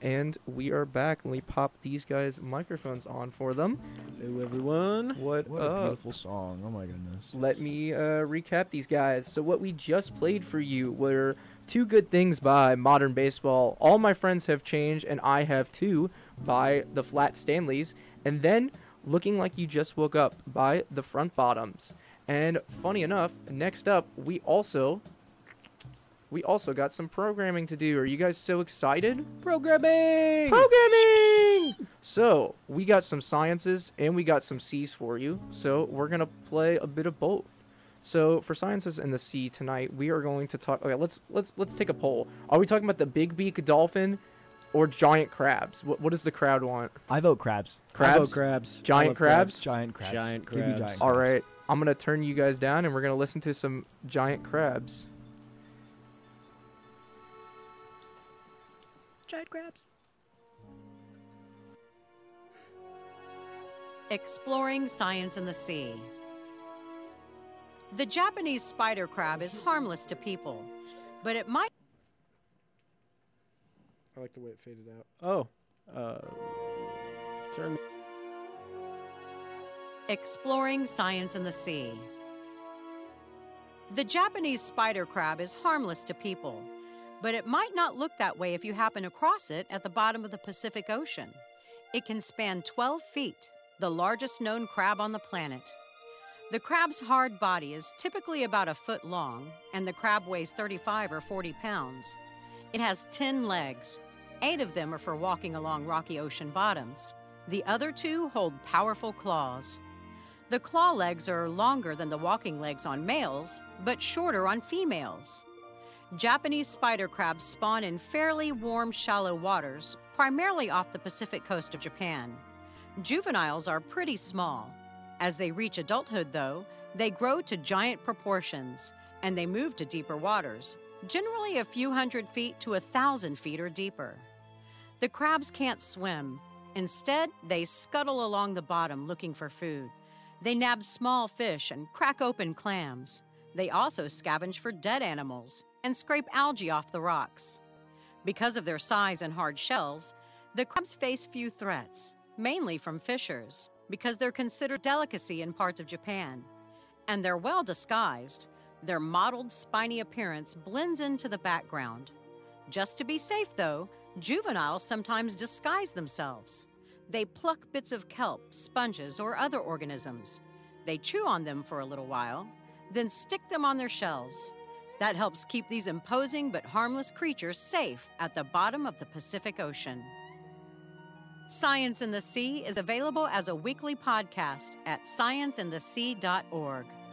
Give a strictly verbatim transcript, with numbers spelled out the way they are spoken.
And we are back. Let me pop these guys' microphones on for them. Hello, everyone. What, what up? a beautiful song. Oh, my goodness. Let me uh, recap these guys. So what we just played for you were Two Good Things by Modern Baseball, All My Friends Have Changed, and I Have Too by the Flat Stanleys, and then Looking Like You Just Woke Up by the Front Bottoms. And funny enough, next up, we also... We also got some programming to do. Are you guys so excited? Programming! Programming! So, we got some sciences and we got some C's for you. So, we're going to play a bit of both. So, for sciences and the C tonight, we are going to talk... Okay, let's let's let's take a poll. Are we talking about the big beak dolphin or giant crabs? What, what does the crowd want? I vote crabs. Crabs? I vote crabs. Giant I love crabs? Giant crabs. Giant Give me crabs. giant All crabs. right. I'm going to turn you guys down and we're going to listen to some giant crabs. Giant crabs. Exploring science in the sea. The Japanese spider crab is harmless to people, but it might... I like the way it faded out. Oh. Uh, turn. Exploring science in the sea. The Japanese spider crab is harmless to people, but it might not look that way if you happen across it at the bottom of the Pacific Ocean. It can span twelve feet, the largest known crab on the planet. The crab's hard body is typically about a foot long, and the crab weighs thirty-five or forty pounds. It has ten legs. Eight of them are for walking along rocky ocean bottoms. The other two hold powerful claws. The claw legs are longer than the walking legs on males, but shorter on females. Japanese spider crabs spawn in fairly warm, shallow waters, primarily off the Pacific coast of Japan. Juveniles are pretty small. As they reach adulthood, though, they grow to giant proportions, and they move to deeper waters, generally a few hundred feet to a thousand feet or deeper. The crabs can't swim. Instead, they scuttle along the bottom looking for food. They nab small fish and crack open clams. They also scavenge for dead animals and scrape algae off the rocks. Because of their size and hard shells, the crabs face few threats, mainly from fishers, because they're considered delicacy in parts of Japan. And they're well disguised. Their mottled, spiny appearance blends into the background. Just to be safe, though, juveniles sometimes disguise themselves. They pluck bits of kelp, sponges, or other organisms. They chew on them for a little while, then stick them on their shells. That helps keep these imposing but harmless creatures safe at the bottom of the Pacific Ocean. Science in the Sea is available as a weekly podcast at science in the sea dot org.